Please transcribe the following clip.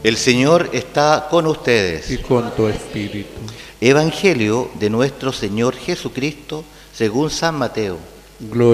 El Señor está con ustedes. y con tu espíritu. Evangelio de nuestro Señor Jesucristo según San Mateo. Gloria